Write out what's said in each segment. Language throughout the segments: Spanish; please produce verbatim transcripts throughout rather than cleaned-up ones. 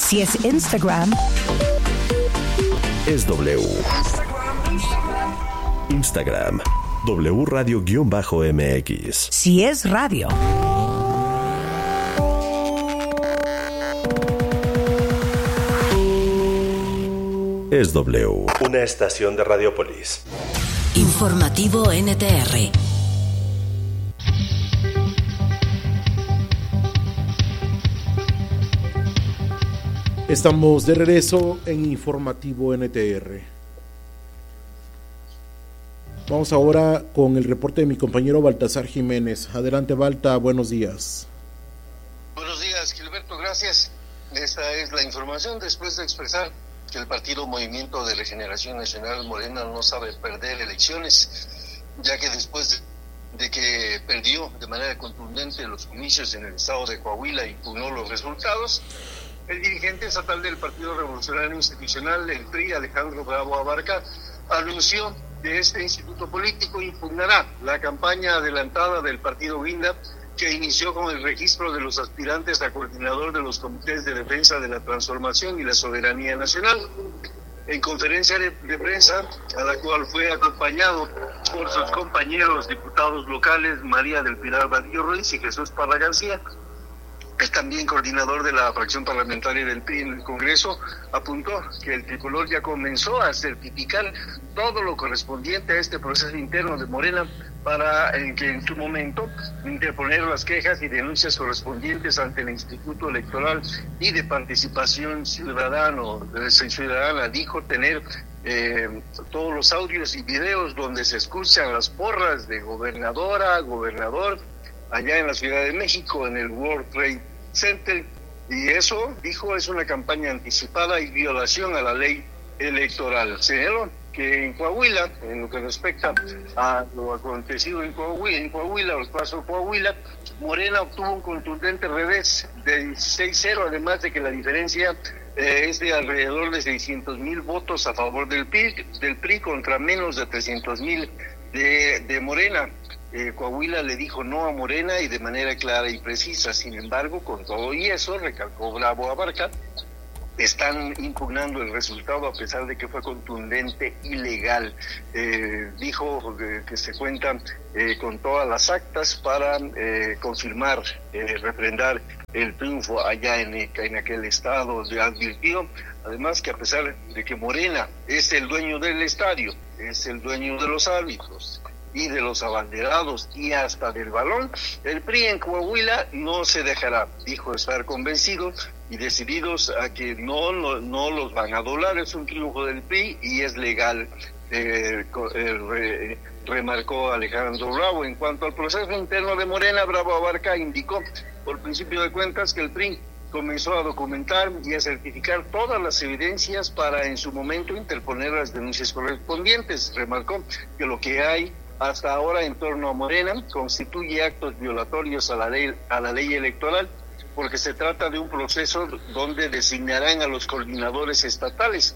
Si es Instagram, es W. Instagram, W Radio-M X. Si es radio, es W. Una estación de Radiopolis. Informativo N T R. Estamos de regreso en Informativo N T R. Vamos ahora con el reporte de mi compañero Baltasar Jiménez. Adelante, Balta, buenos días. Buenos días, Gilberto, gracias. Esta es la información después de expresar que el partido Movimiento de Regeneración Nacional Morena no sabe perder elecciones, ya que después de que perdió de manera contundente los comicios en el estado de Coahuila y impugnó los resultados, el dirigente estatal del Partido Revolucionario Institucional, el P R I, Alejandro Bravo Abarca, anunció que este instituto político impugnará la campaña adelantada del partido Guinda, que inició con el registro de los aspirantes a coordinador de los comités de defensa de la transformación y la soberanía nacional. En conferencia de, de prensa, a la cual fue acompañado por sus compañeros diputados locales María del Pilar Vadillo Ruiz y Jesús Parra García, es también coordinador de la fracción parlamentaria del P R I en el Congreso, apuntó que el tricolor ya comenzó a certificar todo lo correspondiente a este proceso interno de Morena para en que en su momento interponer las quejas y denuncias correspondientes ante el Instituto Electoral y de Participación Ciudadano, Ciudadana. Dijo tener eh, todos los audios y videos donde se escuchan las porras de gobernadora, gobernador, allá en la Ciudad de México, en el World Trade Center, y eso, dijo, es una campaña anticipada y violación a la ley electoral. Señaló que en Coahuila, en lo que respecta a lo acontecido en Coahuila, en Coahuila, los pasos de Coahuila, Morena obtuvo un contundente revés de dieciséis cero, además de que la diferencia eh, es de alrededor de seiscientos mil votos a favor del P R I, del P R I contra menos de trescientos mil de, de Morena. Eh, Coahuila le dijo no a Morena y de manera clara y precisa. Sin embargo, con todo y eso, recalcó Bravo Abarca, están impugnando el resultado a pesar de que fue contundente y legal. Eh, dijo que, que se cuentan eh, con todas las actas para eh, confirmar, eh, refrendar el triunfo allá en, en aquel estado. Le advirtió además que a pesar de que Morena es el dueño del estadio, es el dueño de los árbitros y de los abanderados y hasta del balón, el P R I en Coahuila no se dejará. Dijo estar convencidos y decididos a que no, no, no los van a doblar. Es un triunfo del P R I y es legal, eh, eh, re, remarcó Alejandro Bravo. En cuanto al proceso interno de Morena, Bravo Abarca indicó por principio de cuentas que el P R I comenzó a documentar y a certificar todas las evidencias para en su momento interponer las denuncias correspondientes. Remarcó que lo que hay hasta ahora en torno a Morena constituye actos violatorios a la ley, a la ley electoral, porque se trata de un proceso donde designarán a los coordinadores estatales.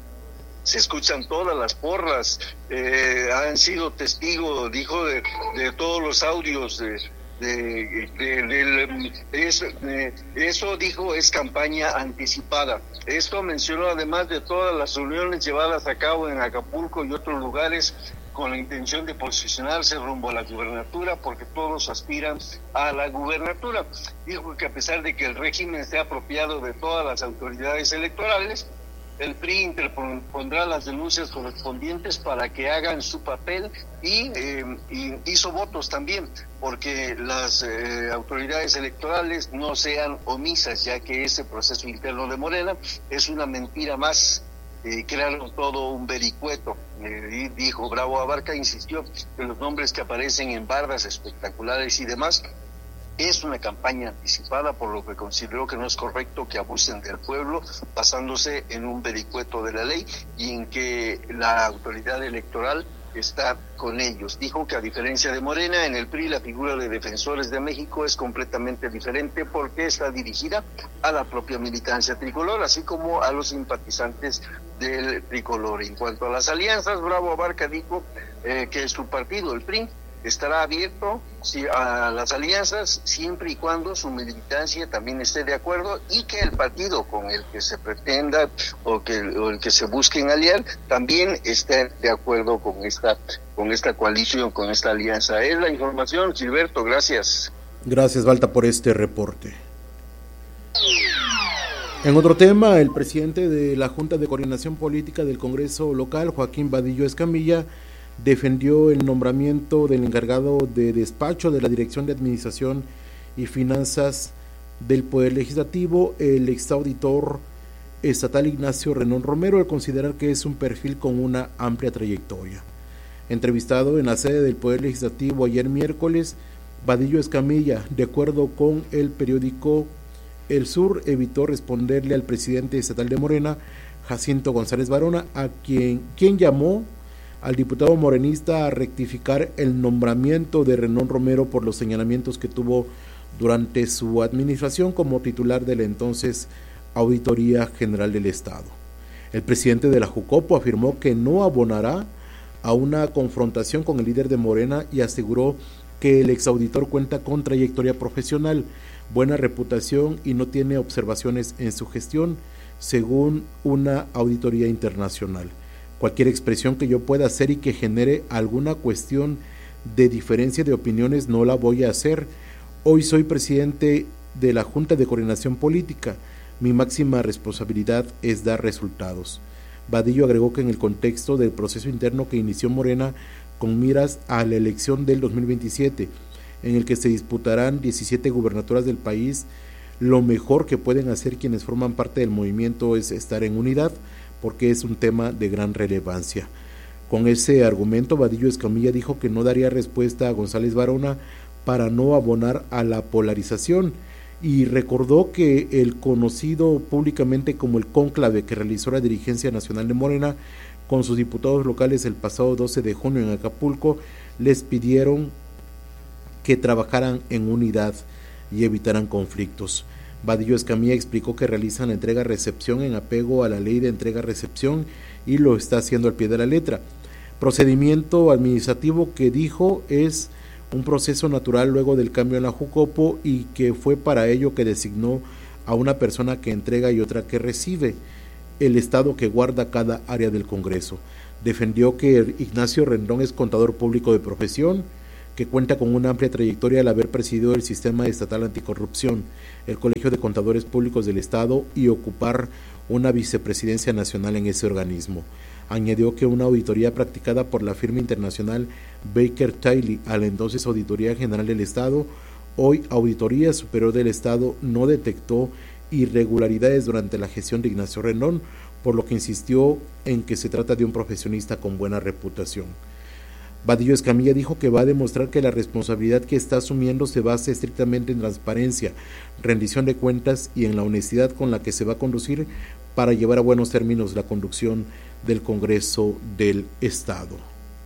Se escuchan todas las porras, eh, han sido testigos, dijo, de, de todos los audios de De, de, de, de eso, de, eso dijo es campaña anticipada. Esto mencionó además de todas las reuniones llevadas a cabo en Acapulco y otros lugares con la intención de posicionarse rumbo a la gubernatura, porque todos aspiran a la gubernatura. Dijo que a pesar de que el régimen esté apropiado de todas las autoridades electorales, el P R I interpondrá las denuncias correspondientes para que hagan su papel y, eh, y hizo votos también, porque las eh, autoridades electorales no sean omisas, ya que ese proceso interno de Morena es una mentira más. Eh, crearon todo un vericueto, eh, dijo Bravo Abarca, insistió que los nombres que aparecen en bardas espectaculares y demás es una campaña anticipada, por lo que consideró que no es correcto que abusen del pueblo basándose en un vericueto de la ley y en que la autoridad electoral está con ellos. Dijo que a diferencia de Morena, en el P R I la figura de Defensores de México es completamente diferente porque está dirigida a la propia militancia tricolor, así como a los simpatizantes del tricolor. En cuanto a las alianzas, Bravo Abarca dijo eh, que su partido, el P R I, estará abierto sí, a las alianzas siempre y cuando su militancia también esté de acuerdo y que el partido con el que se pretenda o que o el que se busquen aliar también esté de acuerdo con esta con esta coalición, con esta alianza. Es la información, Gilberto, gracias. Gracias, Balta, por este reporte. En otro tema, el presidente de la Junta de Coordinación Política del Congreso local, Joaquín Vadillo Escamilla, defendió el nombramiento del encargado de despacho de la Dirección de Administración y Finanzas del Poder Legislativo, el exauditor estatal Ignacio Rendón Romero, al considerar que es un perfil con una amplia trayectoria. Entrevistado en la sede del Poder Legislativo ayer miércoles, Vadillo Escamilla, de acuerdo con el periódico El Sur, evitó responderle al presidente estatal de Morena, Jacinto González Varona, a quien, quien llamó al diputado morenista a rectificar el nombramiento de Rendón Romero por los señalamientos que tuvo durante su administración como titular de la entonces Auditoría General del Estado. El presidente de la Jucopo afirmó que no abonará a una confrontación con el líder de Morena y aseguró que el exauditor cuenta con trayectoria profesional, buena reputación y no tiene observaciones en su gestión, según una auditoría internacional. Cualquier expresión que yo pueda hacer y que genere alguna cuestión de diferencia de opiniones no la voy a hacer. Hoy soy presidente de la Junta de Coordinación Política. Mi máxima responsabilidad es dar resultados. Vadillo agregó que en el contexto del proceso interno que inició Morena con miras a la elección del dos mil veintisiete, en el que se disputarán diecisiete gubernaturas del país, lo mejor que pueden hacer quienes forman parte del movimiento es estar en unidad, porque es un tema de gran relevancia. Con ese argumento, Vadillo Escamilla dijo que no daría respuesta a González Varona para no abonar a la polarización y recordó que el conocido públicamente como el cónclave que realizó la dirigencia nacional de Morena con sus diputados locales el pasado doce de junio en Acapulco, les pidieron que trabajaran en unidad y evitaran conflictos. Vadillo Escamilla explicó que realizan entrega-recepción en apego a la ley de entrega-recepción y lo está haciendo al pie de la letra. Procedimiento administrativo que dijo es un proceso natural luego del cambio en la Jucopo y que fue para ello que designó a una persona que entrega y otra que recibe, el estado que guarda cada área del Congreso. Defendió que Ignacio Rendón es contador público de profesión, que cuenta con una amplia trayectoria al haber presidido el Sistema Estatal Anticorrupción, el Colegio de Contadores Públicos del Estado y ocupar una vicepresidencia nacional en ese organismo. Añadió que una auditoría practicada por la firma internacional Baker Tilly a la entonces Auditoría General del Estado, hoy Auditoría Superior del Estado, no detectó irregularidades durante la gestión de Ignacio Rendón, por lo que insistió en que se trata de un profesionista con buena reputación. Vadillo Escamilla dijo que va a demostrar que la responsabilidad que está asumiendo se basa estrictamente en transparencia, rendición de cuentas y en la honestidad con la que se va a conducir para llevar a buenos términos la conducción del Congreso del Estado.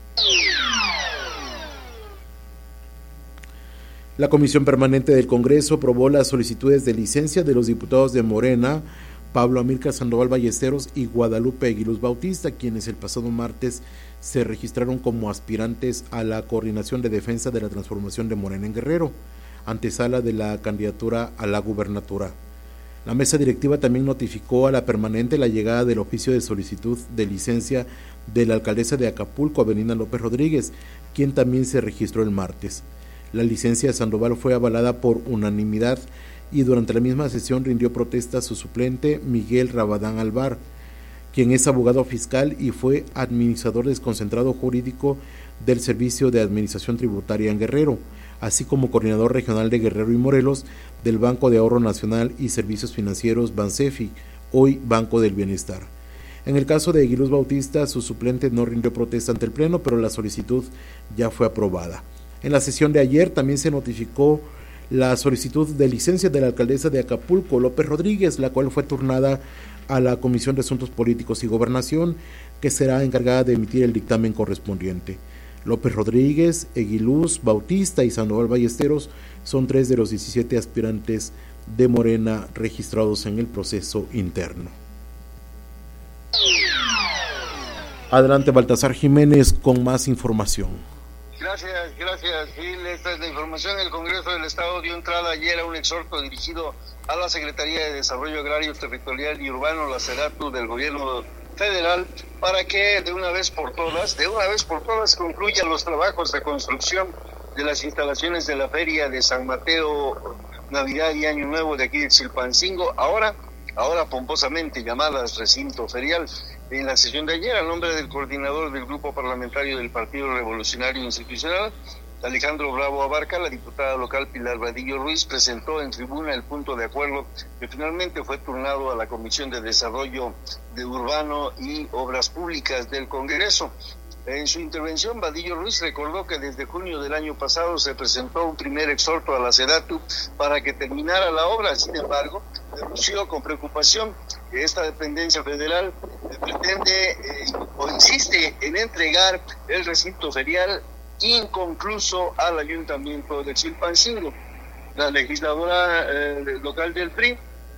La Comisión Permanente del Congreso aprobó las solicitudes de licencia de los diputados de Morena, Pablo Amílcar Sandoval Ballesteros y Guadalupe Aguiluz Bautista, quienes el pasado martes se registraron como aspirantes a la Coordinación de Defensa de la Transformación de Morena en Guerrero, antesala de la candidatura a la gubernatura. La mesa directiva también notificó a la permanente la llegada del oficio de solicitud de licencia de la alcaldesa de Acapulco, Avelina López Rodríguez, quien también se registró el martes. La licencia de Sandoval fue avalada por unanimidad y durante la misma sesión rindió protesta a su suplente Miguel Rabadán Alvar, quien es abogado fiscal y fue administrador desconcentrado jurídico del Servicio de Administración Tributaria en Guerrero, así como coordinador regional de Guerrero y Morelos del Banco de Ahorro Nacional y Servicios Financieros Bansefi, hoy Banco del Bienestar. En el caso de Aguiluz Bautista, su suplente no rindió protesta ante el Pleno, pero la solicitud ya fue aprobada. En la sesión de ayer también se notificó la solicitud de licencia de la alcaldesa de Acapulco, López Rodríguez, la cual fue turnada a la Comisión de Asuntos Políticos y Gobernación, que será encargada de emitir el dictamen correspondiente. López Rodríguez, Aguiluz Bautista y Sandoval Ballesteros son tres de los diecisiete aspirantes de Morena registrados en el proceso interno. Adelante, Baltasar Jiménez, con más información. Gracias, gracias, Gil. Esta es la información. El Congreso del Estado dio entrada ayer a un exhorto dirigido a la Secretaría de Desarrollo Agrario, Territorial y Urbano, la SEDATU del Gobierno Federal, para que de una vez por todas, de una vez por todas concluyan los trabajos de construcción de las instalaciones de la Feria de San Mateo, Navidad y Año Nuevo de aquí de Chilpancingo, ahora, ahora pomposamente llamadas recinto ferial. En la sesión de ayer, a nombre del coordinador del Grupo Parlamentario del Partido Revolucionario Institucional, Alejandro Bravo Abarca, la diputada local Pilar Vadillo Ruiz presentó en tribuna el punto de acuerdo que finalmente fue turnado a la Comisión de Desarrollo de Urbano y Obras Públicas del Congreso. En su intervención, Vadillo Ruiz recordó que desde junio del año pasado se presentó un primer exhorto a la SEDATU para que terminara la obra. Sin embargo, denunció con preocupación que esta dependencia federal pretende eh, o insiste en entregar el recinto ferial inconcluso al Ayuntamiento de Chilpancingo. La legisladora eh, local del P R I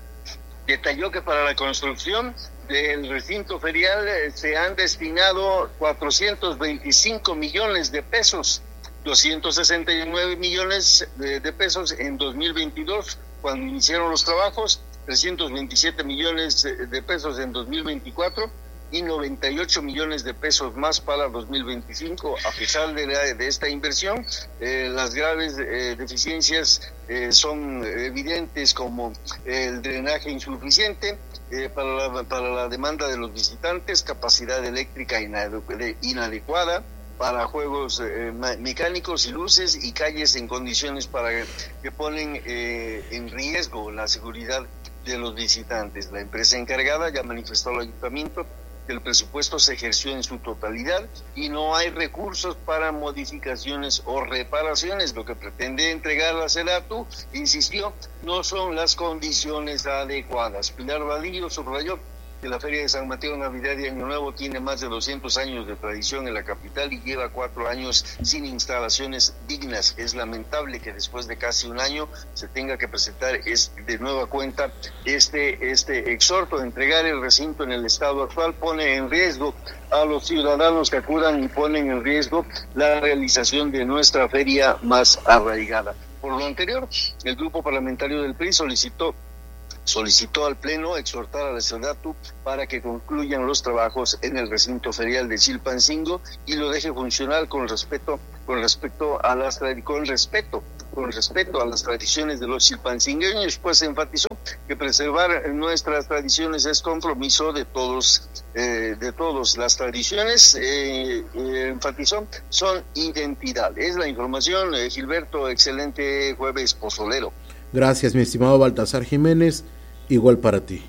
detalló que para la construcción del recinto ferial eh, se han destinado cuatrocientos veinticinco millones de pesos, doscientos sesenta y nueve millones de, de pesos en dos mil veintidós, cuando iniciaron los trabajos, trescientos veintisiete millones de pesos en dos mil veinticuatro y noventa y ocho millones de pesos más para dos mil veinticinco. A pesar de, la, de esta inversión, eh, las graves eh, deficiencias eh, son evidentes, como el drenaje insuficiente eh, para, la, para la demanda de los visitantes, capacidad eléctrica inadecuada para juegos eh, mecánicos y luces, y calles en condiciones para que ponen eh, en riesgo la seguridad de los visitantes. La empresa encargada ya manifestó al ayuntamiento que el presupuesto se ejerció en su totalidad y no hay recursos para modificaciones o reparaciones. Lo que pretende entregar la SEDATU, insistió, no son las condiciones adecuadas. Pilar Vadillo subrayó que la Feria de San Mateo, Navidad y Año Nuevo tiene más de doscientos años de tradición en la capital y lleva cuatro años sin instalaciones dignas. Es lamentable que después de casi un año se tenga que presentar es, de nueva cuenta este, este exhorto. Entregar el recinto en el estado actual pone en riesgo a los ciudadanos que acudan y ponen en riesgo la realización de nuestra feria más arraigada. Por lo anterior, el grupo parlamentario del P R I solicitó solicitó al Pleno exhortar a la SEDATU para que concluyan los trabajos en el recinto ferial de Chilpancingo y lo deje funcional con respeto, con respecto a las con respeto, con respeto a las tradiciones de los chilpancingueños. Pues enfatizó que preservar nuestras tradiciones es compromiso de todos, eh, de todos. Las tradiciones, eh, eh, enfatizó, son identidad. Es la información, eh, Gilberto. Excelente jueves pozolero. Gracias, mi estimado Baltasar Jiménez, igual para ti.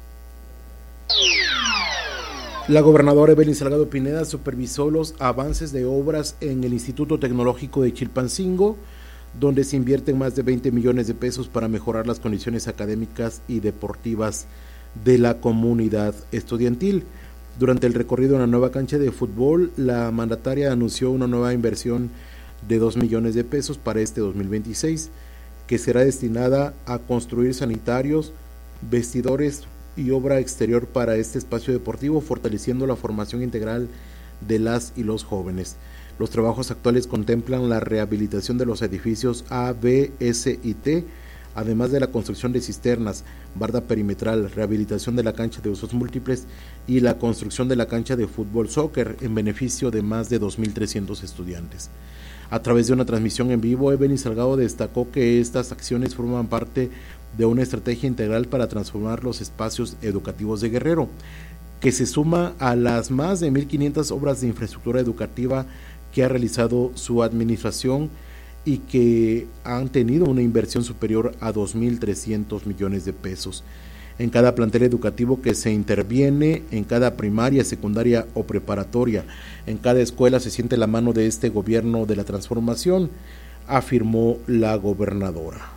La gobernadora Evelyn Salgado Pineda supervisó los avances de obras en el Instituto Tecnológico de Chilpancingo, donde se invierten más de veinte millones de pesos para mejorar las condiciones académicas y deportivas de la comunidad estudiantil. Durante el recorrido en la nueva cancha de fútbol, la mandataria anunció una nueva inversión de dos millones de pesos para este dos mil veintiséis, que será destinada a construir sanitarios, vestidores y obra exterior para este espacio deportivo, fortaleciendo la formación integral de las y los jóvenes. Los trabajos actuales contemplan la rehabilitación de los edificios A, B, S y T, además de la construcción de cisternas, barda perimetral, rehabilitación de la cancha de usos múltiples y la construcción de la cancha de fútbol soccer en beneficio de más de dos mil trescientos estudiantes. A través de una transmisión en vivo, Evelyn Salgado destacó que estas acciones forman parte de una estrategia integral para transformar los espacios educativos de Guerrero, que se suma a las más de mil quinientas obras de infraestructura educativa que ha realizado su administración y que han tenido una inversión superior a dos mil trescientos millones de pesos. En cada plantel educativo que se interviene, en cada primaria, secundaria o preparatoria, en cada escuela se siente la mano de este gobierno de la transformación, afirmó la gobernadora.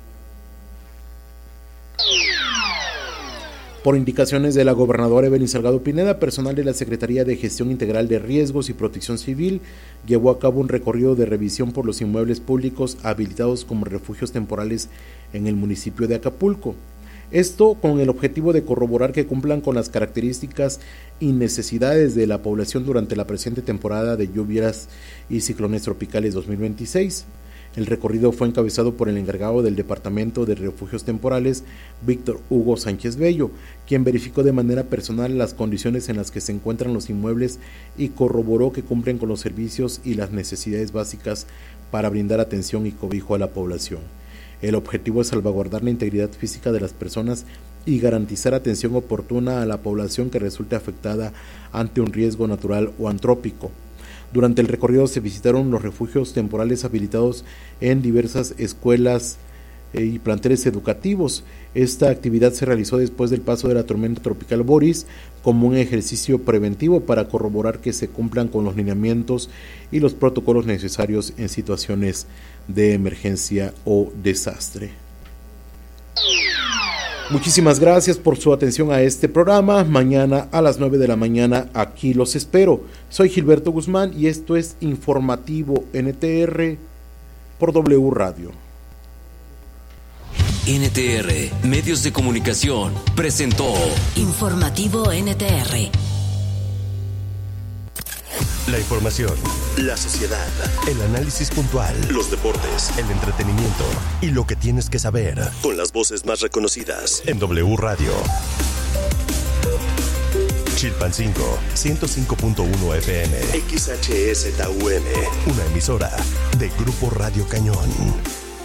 Por indicaciones de la gobernadora Evelyn Salgado Pineda, personal de la Secretaría de Gestión Integral de Riesgos y Protección Civil llevó a cabo un recorrido de revisión por los inmuebles públicos habilitados como refugios temporales en el municipio de Acapulco. Esto con el objetivo de corroborar que cumplan con las características y necesidades de la población durante la presente temporada de lluvias y ciclones tropicales dos mil veintiséis. El recorrido fue encabezado por el encargado del Departamento de Refugios Temporales, Víctor Hugo Sánchez Bello, quien verificó de manera personal las condiciones en las que se encuentran los inmuebles y corroboró que cumplen con los servicios y las necesidades básicas para brindar atención y cobijo a la población. El objetivo es salvaguardar la integridad física de las personas y garantizar atención oportuna a la población que resulte afectada ante un riesgo natural o antrópico. Durante el recorrido se visitaron los refugios temporales habilitados en diversas escuelas y planteles educativos. Esta actividad se realizó después del paso de la tormenta tropical Boris como un ejercicio preventivo para corroborar que se cumplan con los lineamientos y los protocolos necesarios en situaciones de emergencia o desastre. Muchísimas gracias por su atención a este programa. Mañana a las nueve de la mañana aquí los espero. Soy Gilberto Guzmán y esto es Informativo N T R por W Radio. N T R, Medios de Comunicación, presentó Informativo N T R. La información, la sociedad, el análisis puntual, los deportes, el entretenimiento y lo que tienes que saber con las voces más reconocidas en W Radio. Chilpancingo, ciento cinco punto uno F M, X H S T U M, una emisora de Grupo Radio Cañón.